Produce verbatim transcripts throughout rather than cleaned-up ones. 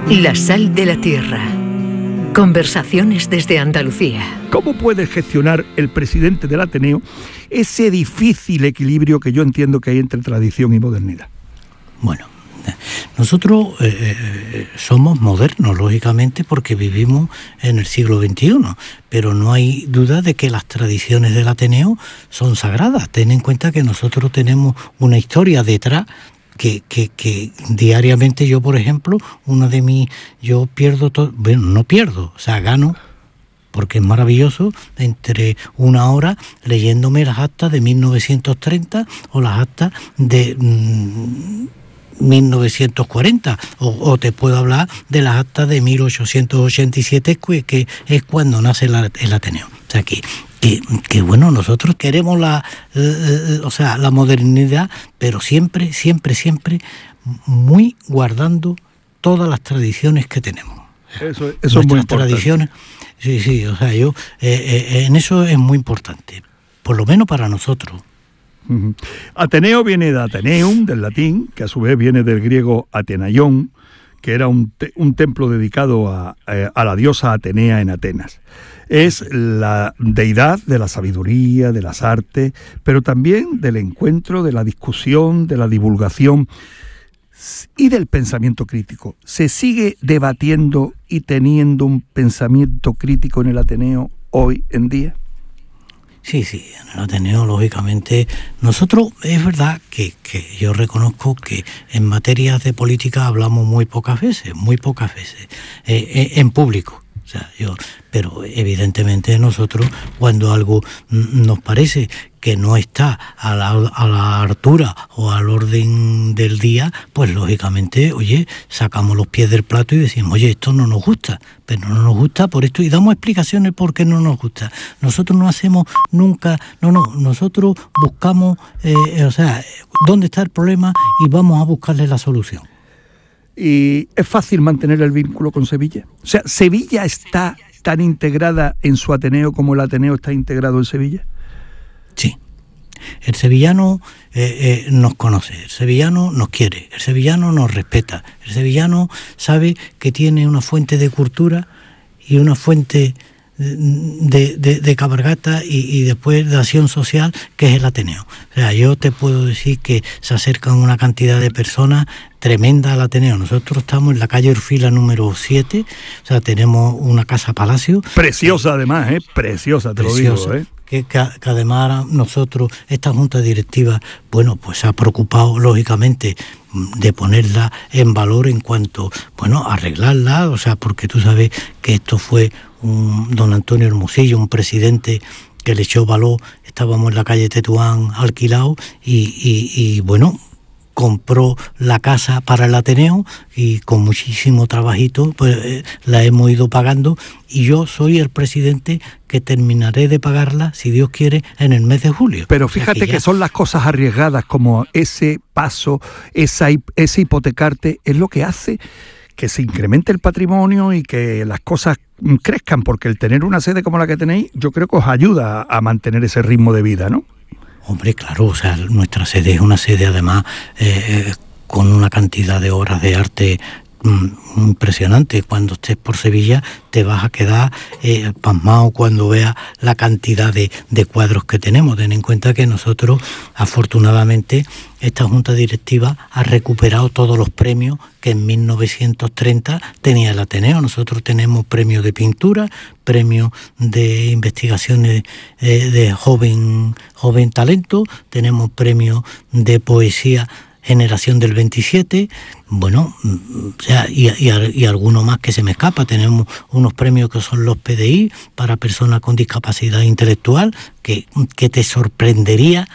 La sal de la tierra. Conversaciones desde Andalucía. ¿Cómo puede gestionar el presidente del Ateneo ese difícil equilibrio que yo entiendo que hay entre tradición y modernidad? Bueno, nosotros eh, somos modernos, lógicamente, porque vivimos en el siglo veintiuno, pero no hay duda de que las tradiciones del Ateneo son sagradas. Ten en cuenta que nosotros tenemos una historia detrás que, que, que diariamente yo, por ejemplo, una de mis, yo pierdo todo, bueno, no pierdo, o sea, gano, porque es maravilloso, entre una hora leyéndome las actas de mil novecientos treinta o las actas de mmm, mil novecientos cuarenta, o, o te puedo hablar de las actas de mil ochocientos ochenta y siete, que, que es cuando nace la, el Ateneo. O sea que, que, que bueno, nosotros queremos la, la, o sea, la modernidad, pero siempre, siempre, siempre muy guardando todas las tradiciones que tenemos. Eso, eso es muy importante. Tradiciones, sí, sí, o sea, yo eh, eh, en eso es muy importante, por lo menos para nosotros. Uh-huh. Ateneo viene de Ateneum, del latín, que a su vez viene del griego Atenaion, que era un, te- un templo dedicado a, a, a la diosa Atenea en Atenas. Es la deidad de la sabiduría, de las artes, pero también del encuentro, de la discusión, de la divulgación y del pensamiento crítico. ¿Se sigue debatiendo y teniendo un pensamiento crítico en el Ateneo hoy en día? Sí, sí, en el Ateneo, lógicamente, nosotros, es verdad que, que yo reconozco que en materias de política hablamos muy pocas veces, muy pocas veces, eh, eh, en público. O sea, yo, pero evidentemente nosotros, cuando algo nos parece que no está a la, a la altura o al orden del día, pues lógicamente, oye, sacamos los pies del plato y decimos, oye, esto no nos gusta, pero no nos gusta por esto, y damos explicaciones por qué no nos gusta. Nosotros no hacemos nunca, no, no, nosotros buscamos, eh, o sea, dónde está el problema y vamos a buscarle la solución. ¿Y es fácil mantener el vínculo con Sevilla? O sea, ¿Sevilla está tan integrada en su Ateneo como el Ateneo está integrado en Sevilla? Sí. El sevillano eh, eh, nos conoce, el sevillano nos quiere, el sevillano nos respeta, el sevillano sabe que tiene una fuente de cultura y una fuente de, de, de cabalgata y, y después de acción social, que es el Ateneo. O sea, yo te puedo decir que se acercan una cantidad de personas tremenda al Ateneo. Nosotros estamos en la calle Orfila número siete, o sea, tenemos una casa palacio. Preciosa además, ¿eh? Preciosa, te preciosa. Lo digo, ¿eh? Que, que, que además nosotros, esta Junta Directiva, bueno, pues se ha preocupado, lógicamente, de ponerla en valor en cuanto, bueno, arreglarla, o sea, porque tú sabes que esto fue un don Antonio Hermosillo, un presidente que le echó valor, estábamos en la calle Tetuán alquilado y, y, y bueno, compró la casa para el Ateneo y con muchísimo trabajito pues eh, la hemos ido pagando, y yo soy el presidente que terminaré de pagarla, si Dios quiere, en el mes de julio. Pero fíjate, o sea, que, que son las cosas arriesgadas, como ese paso, esa, ese hipotecarte, es lo que hace que se incremente el patrimonio y que las cosas crezcan, porque el tener una sede como la que tenéis, yo creo que os ayuda a mantener ese ritmo de vida, ¿no? Hombre, claro, o sea, nuestra sede es una sede además eh, con una cantidad de obras de arte mm, impresionante. Cuando estés por Sevilla te vas a quedar eh, pasmado cuando veas la cantidad de, de cuadros que tenemos. Ten en cuenta que nosotros, afortunadamente, esta Junta Directiva ha recuperado todos los premios que en mil novecientos treinta tenía el Ateneo. Nosotros tenemos premios de pintura, premios de investigaciones eh, de joven, joven talento, tenemos premios de poesía Generación del veintisiete, bueno, o sea, y, y, y alguno más que se me escapa. Tenemos unos premios que son los P D I para personas con discapacidad intelectual, que, que te sorprendería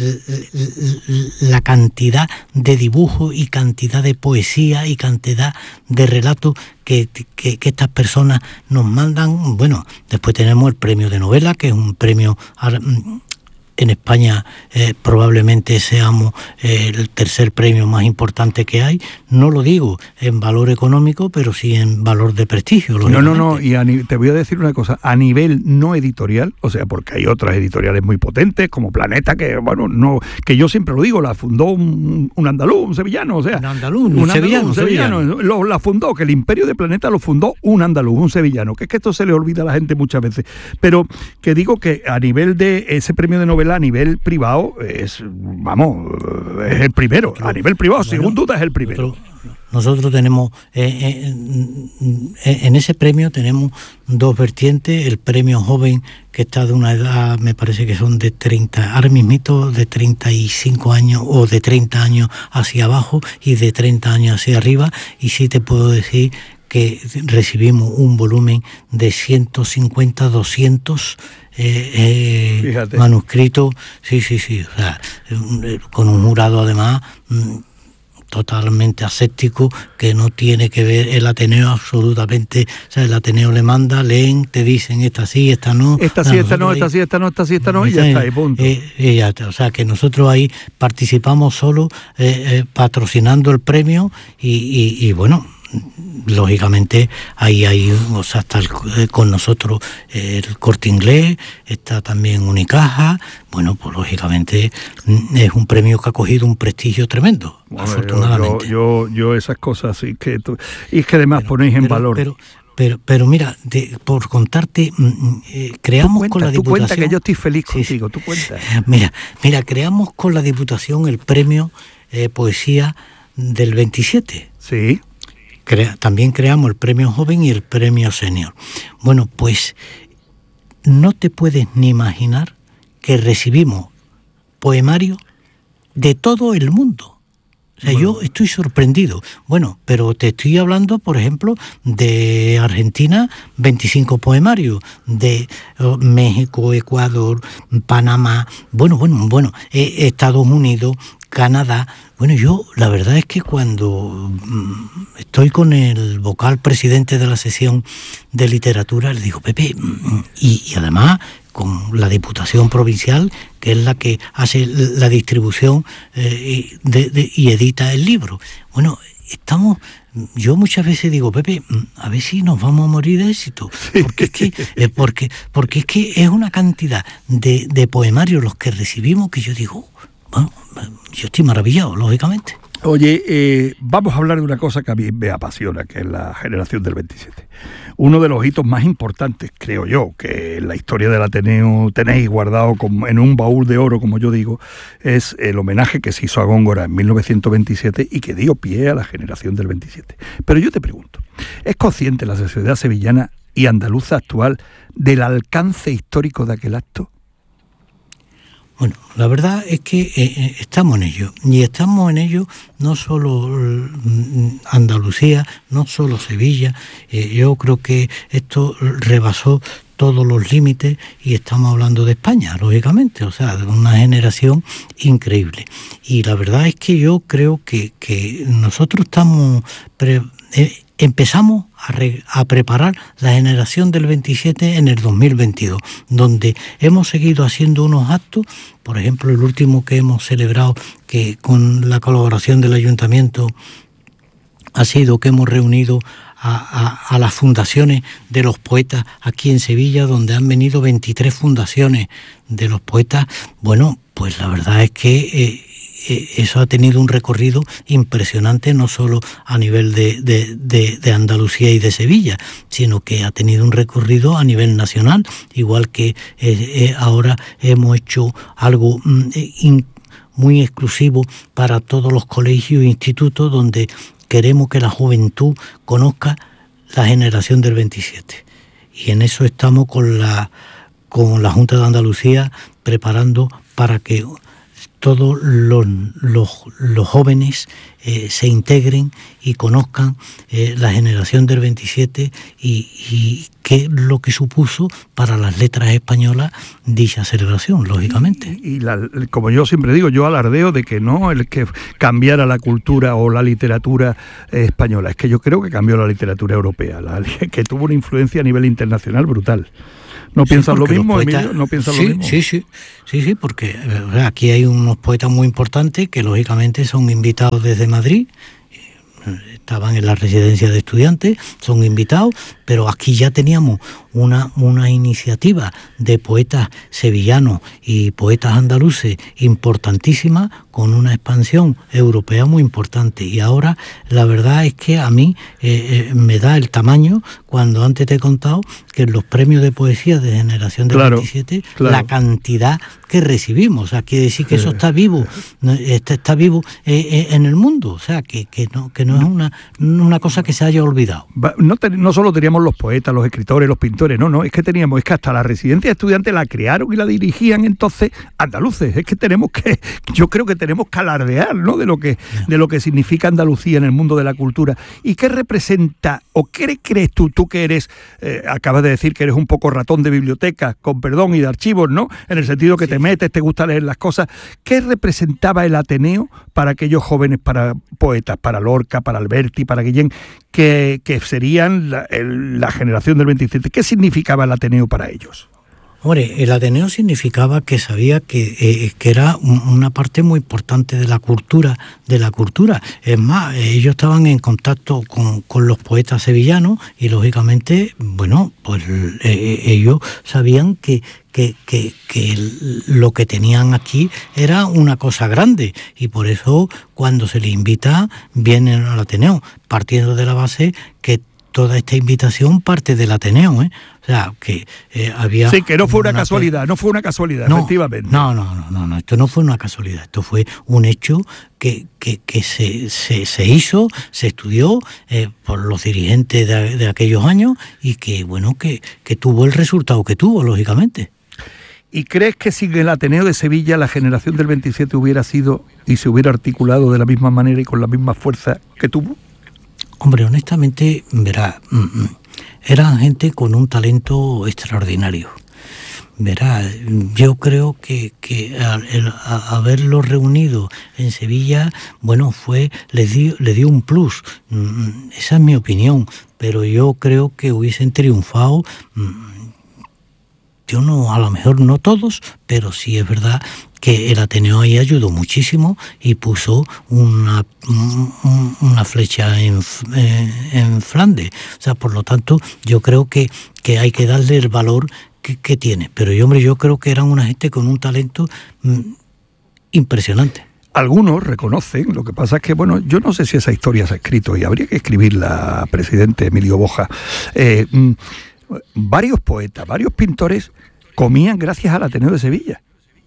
la cantidad de dibujos y cantidad de poesía y cantidad de relatos que, que, que estas personas nos mandan. Bueno, después tenemos el premio de novela, que es un premio en España eh, probablemente seamos eh, el tercer premio más importante que hay. No lo digo en valor económico, pero sí en valor de prestigio. No, no, no, y a, te voy a decir una cosa, a nivel no editorial, o sea, porque hay otras editoriales muy potentes, como Planeta, que bueno, no, que yo siempre lo digo, la fundó un, un andaluz, un sevillano, o sea, un andaluz, un, un sevillano, andaluz, un sevillano, sevillano. Lo, la fundó, que el imperio de Planeta lo fundó un andaluz, un sevillano, que es que esto se le olvida a la gente muchas veces, pero que digo que a nivel de ese premio de novela, a nivel privado, es, vamos, es el primero, a nivel privado, bueno, sin duda es el primero. Nosotros, nosotros tenemos, eh, eh, en ese premio tenemos dos vertientes, el premio joven, que está de una edad, me parece que son de treinta, ahora mismito de treinta y cinco años o de treinta años hacia abajo y de treinta años hacia arriba, y sí te puedo decir que recibimos un volumen de ciento cincuenta, doscientos eh, eh, manuscritos, sí, sí, sí, o sea, con un jurado además totalmente aséptico, que no tiene que ver el Ateneo absolutamente, o sea, el Ateneo le manda, leen, te dicen esta sí, esta no. Esta sí, esta no, esta sí, esta no, esta sí, esta no, y ya está, y punto. Eh, y ya está, o sea, que nosotros ahí participamos solo eh, eh, patrocinando el premio y, y, y bueno, lógicamente ahí hay, o sea, está el, eh, con nosotros eh, el Corte Inglés, está también Unicaja, bueno, pues lógicamente es un premio que ha cogido un prestigio tremendo, bueno, afortunadamente. Yo, yo, yo esas cosas sí que tú, y es que además pero, ponéis en pero, valor. Pero, pero, pero mira, de, por contarte, eh, creamos cuenta, con la Diputación. Tú cuenta que yo estoy feliz contigo, sí, tú cuentas. Mira, mira, creamos con la Diputación el premio eh, Poesía del veintisiete. Sí. Crea, también creamos el premio joven y el premio senior. Bueno, pues no te puedes ni imaginar que recibimos poemarios de todo el mundo. O sea, bueno, yo estoy sorprendido. Bueno, pero te estoy hablando, por ejemplo, de Argentina, veinticinco poemarios, de uh, México, Ecuador, Panamá, bueno, bueno, bueno, eh, Estados Unidos, Canadá. Bueno, yo la verdad es que cuando mmm, estoy con el vocal presidente de la sesión de literatura, le digo, Pepe, mmm, y, y además con la Diputación Provincial, que es la que hace la distribución eh, de, de, y edita el libro. Bueno, estamos... Yo muchas veces digo, Pepe, a ver si nos vamos a morir de éxito, porque es que, eh, porque, porque es, que es una cantidad de, de poemarios los que recibimos que yo digo, bueno, yo estoy maravillado, lógicamente. Oye, eh, vamos a hablar de una cosa que a mí me apasiona, que es la generación del veintisiete. Uno de los hitos más importantes, creo yo, que en la historia del Ateneo tenéis guardado como en un baúl de oro, como yo digo, es el homenaje que se hizo a Góngora en mil novecientos veintisiete y que dio pie a la generación del veintisiete. Pero yo te pregunto, ¿es consciente la sociedad sevillana y andaluza actual del alcance histórico de aquel acto? Bueno, la verdad es que eh, estamos en ello, y estamos en ello no solo Andalucía, no solo Sevilla, eh, yo creo que esto rebasó todos los límites y estamos hablando de España, lógicamente, o sea, de una generación increíble. Y la verdad es que yo creo que, que nosotros estamos... Pre- eh, Empezamos a, re, a preparar la generación del veintisiete en el dos mil veintidós, donde hemos seguido haciendo unos actos, por ejemplo, el último que hemos celebrado, que con la colaboración del Ayuntamiento ha sido que hemos reunido a, a, a las fundaciones de los poetas aquí en Sevilla, donde han venido veintitrés fundaciones de los poetas. Bueno, pues la verdad es que... Eh, eso ha tenido un recorrido impresionante, no solo a nivel de, de, de, de Andalucía y de Sevilla, sino que ha tenido un recorrido a nivel nacional, igual que eh, eh, ahora hemos hecho algo eh, in, muy exclusivo para todos los colegios e institutos, donde queremos que la juventud conozca la generación del veintisiete. Y en eso estamos con la, con la Junta de Andalucía preparando para que todos los, los, los jóvenes eh, se integren y conozcan eh, la generación del veintisiete y, y qué es lo que supuso para las letras españolas dicha celebración, lógicamente. Y, y la, como yo siempre digo, yo alardeo de que no el que cambiara la cultura o la literatura española, es que yo creo que cambió la literatura europea, la, que tuvo una influencia a nivel internacional brutal. ¿No sí, piensas lo mismo, poetas, Emilio? ¿No piensas sí, lo mismo? Sí, sí, sí, sí, porque o sea, aquí hay unos poetas muy importantes que lógicamente son invitados desde Madrid, estaban en la residencia de estudiantes, son invitados, pero aquí ya teníamos una, una iniciativa de poetas sevillanos y poetas andaluces importantísima, con una expansión europea muy importante. Y ahora la verdad es que a mí eh, eh, me da el tamaño cuando antes te he contado que en los premios de poesía de Generación del claro, veintisiete, claro. la cantidad que recibimos, o sea, quiere decir que eso está vivo, está, está vivo eh, eh, en el mundo, o sea, que, que no que no es una, una cosa que se haya olvidado. No, ten, no solo teníamos los poetas, los escritores, los pintores, no, no, es que teníamos, es que hasta la residencia de estudiantes la crearon y la dirigían entonces andaluces, es que tenemos que, yo creo que tenemos que alardear, ¿no?, de lo que, de lo que significa Andalucía en el mundo de la cultura. ¿Y qué representa, o qué crees tú, tú que eres, eh, acabas de decir que eres un poco ratón de biblioteca, con perdón, y de archivos, ¿no?, en el sentido que sí. te metes, te gusta leer las cosas, ¿qué representaba el Ateneo para aquellos jóvenes, para poetas, para Lorca, para Alberti, para Guillén, que, que serían la, el, la generación del veintisiete? ¿Qué significaba el Ateneo para ellos? Hombre, el Ateneo significaba que sabía que, eh, que era un, una parte muy importante de la cultura, de la cultura. Es más, ellos estaban en contacto con, con los poetas sevillanos y lógicamente, bueno, pues eh, ellos sabían que Que, que, que lo que tenían aquí era una cosa grande y por eso cuando se les invita vienen al Ateneo, partiendo de la base que toda esta invitación parte del Ateneo, ¿eh? O sea, que eh, había... Sí, que no fue una, una casualidad, no fue una casualidad, no, efectivamente. No, no, no, no, no, esto no fue una casualidad, esto fue un hecho que, que, que se, se, se hizo, se estudió eh, por los dirigentes de, de aquellos años y que, bueno, que, que tuvo el resultado que tuvo, lógicamente. ¿Y crees que sin el Ateneo de Sevilla la generación del veintisiete hubiera sido y se hubiera articulado de la misma manera y con la misma fuerza que tuvo? Hombre, honestamente, verá, eran gente con un talento extraordinario. Verá, yo creo que, que al, el, a, haberlo reunido en Sevilla, bueno, fue le dio, le dio un plus. Esa es mi opinión, pero yo creo que hubiesen triunfado. Yo no, a lo mejor no todos, pero sí es verdad que el Ateneo ahí ayudó muchísimo y puso una, una flecha en, en Flandes. O sea, por lo tanto, yo creo que, que hay que darle el valor que, que tiene. Pero yo, hombre, yo creo que eran una gente con un talento mm, impresionante. Algunos reconocen, lo que pasa es que, bueno, yo no sé si esa historia se ha escrito y habría que escribirla, presidente Emilio Boja. Eh, mm, varios poetas, varios pintores comían gracias al Ateneo de Sevilla.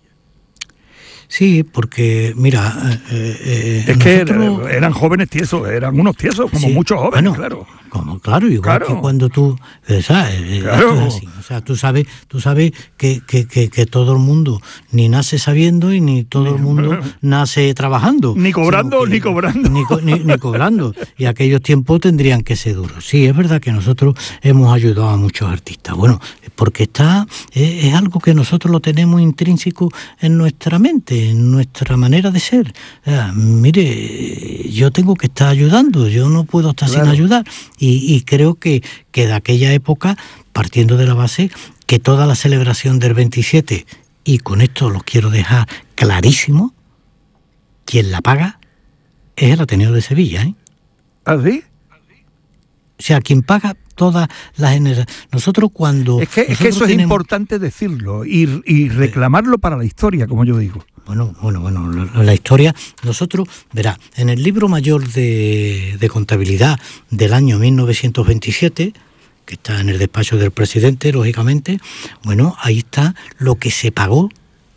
Sí, porque, mira... Eh, eh, es que nosotros... eran jóvenes tiesos, eran unos tiesos, como sí, muchos jóvenes, bueno, claro. Como, claro, igual claro. que cuando tú... ¿sabes? Claro. Esto es así. O sea, tú sabes, tú sabes que, que, que, que todo el mundo ni nace sabiendo y ni todo el mundo nace trabajando. Ni cobrando, que, ni cobrando. Ni, ni, ni cobrando. Y aquellos tiempos tendrían que ser duros. Sí, es verdad que nosotros hemos ayudado a muchos artistas. Bueno, porque está es, es algo que nosotros lo tenemos intrínseco en nuestra mente, en nuestra manera de ser. O sea, mire, yo tengo que estar ayudando, yo no puedo estar claro. sin ayudar. Y, y creo que, que de aquella época, partiendo de la base, que toda la celebración del veintisiete, y con esto lo quiero dejar clarísimo, quien la paga es el Ateneo de Sevilla, ¿eh? ¿Ah, sí? O sea, quien paga todas las generaciones. Nosotros cuando... Es que, es que eso tenemos... es importante decirlo y, y reclamarlo para la historia, como yo digo. Bueno, bueno, bueno, la, la historia, nosotros, verá, en el libro mayor de, de contabilidad del año mil novecientos veintisiete, que está en el despacho del presidente, lógicamente, bueno, ahí está lo que se pagó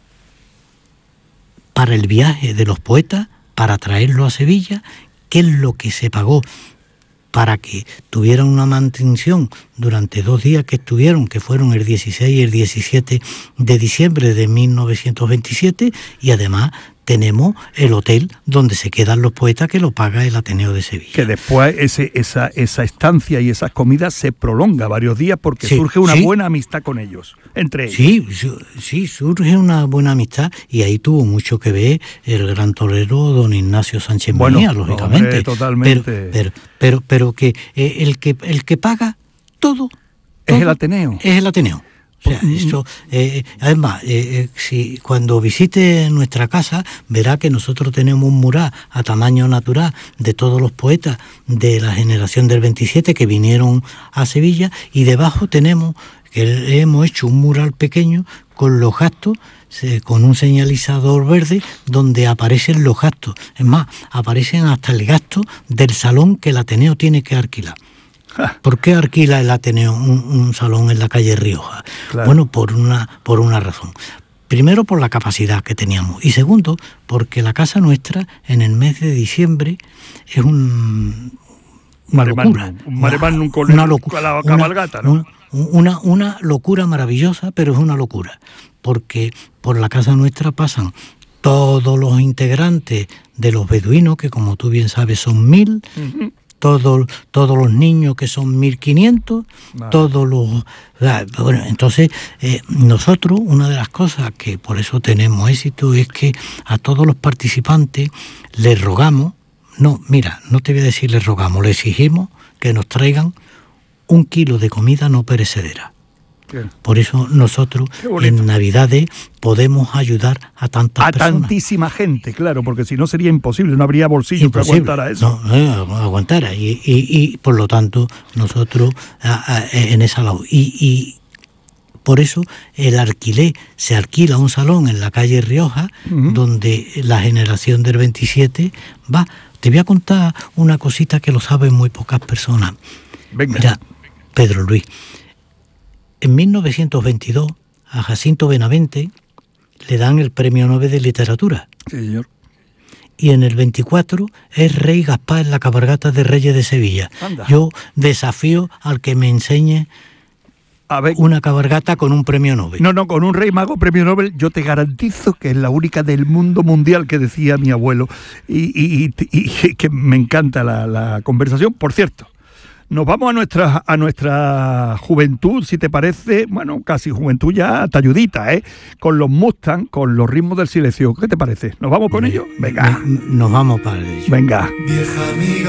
para el viaje de los poetas, para traerlo a Sevilla, qué es lo que se pagó para que tuvieran una mantención durante dos días que estuvieron, que fueron el dieciséis y el diecisiete de diciembre de mil novecientos veintisiete, y además tenemos el hotel donde se quedan los poetas, que lo paga el Ateneo de Sevilla. Que después ese, esa, esa estancia y esas comidas se prolonga varios días porque Sí, surge una sí. buena amistad con ellos, entre ellos. Sí, sí, sí, surge una buena amistad, y ahí tuvo mucho que ver el gran torero don Ignacio Sánchez Bueno, Mejía, lógicamente. hombre, totalmente. Pero, pero, pero, pero que, eh, el que el que paga todo, Es todo el Ateneo. Es el Ateneo. O sea, eso, eh, además, eh, eh, si cuando visite nuestra casa, verá que nosotros tenemos un mural a tamaño natural de todos los poetas de la generación del veintisiete que vinieron a Sevilla, y debajo tenemos que hemos hecho un mural pequeño con los gastos, se, con un señalizador verde donde aparecen los gastos. Es más, aparecen hasta el gasto del salón que el Ateneo tiene que alquilar. ¿Por qué alquila el Ateneo un, un salón en la calle Rioja? Claro. Bueno, por una, por una razón. Primero, por la capacidad que teníamos. Y segundo, porque la casa nuestra, en el mes de diciembre, es un, una Mare locura. magnum, un mare Una- magnum con una el- locu- con la una- cabalgata, ¿no? una- Una, una locura maravillosa, pero es una locura. Porque por la casa nuestra pasan todos los integrantes de los beduinos, que como tú bien sabes son mil, Ujú. todos todos los niños, que son mil quinientos, Vale. todos los... ah, Bueno, entonces eh, nosotros, una de las cosas que por eso tenemos éxito es que a todos los participantes les rogamos, no, mira, no te voy a decir les rogamos, les exigimos que nos traigan un kilo de comida no perecedera. Bien. Por eso nosotros Qué bonito. en Navidades podemos ayudar a tantas A personas. tantísima gente, claro, porque si no sería imposible, no habría bolsillo Imposible. que aguantara eso. No, eh, aguantara. Y, y, y por lo tanto, nosotros a, a, en esa labor. Y, y por eso el alquiler, se alquila un salón en la calle Rioja, Ujú. donde la generación del veintisiete va. Te voy a contar una cosita que lo saben muy pocas personas. Venga. Mira, Pedro Luis, en mil novecientos veintidós a Jacinto Benavente le dan el Premio Nobel de Literatura. Sí, señor. Y en el veinticuatro es Rey Gaspar en la cabalgata de Reyes de Sevilla. Anda. Yo desafío al que me enseñe A ver, una cabalgata con un premio Nobel. no, no, con un rey mago premio Nobel, yo te garantizo que es la única del mundo mundial, que decía mi abuelo, y, y- y- y que me encanta la, la conversación. Por cierto, nos vamos a nuestra, a nuestra juventud, si te parece, bueno, casi juventud ya talludita, ¿eh? Con los Mustang, con los ritmos del silencio. ¿Qué te parece? ¿Nos vamos con ellos? Venga, Nos vamos para ello. venga. Vieja amiga.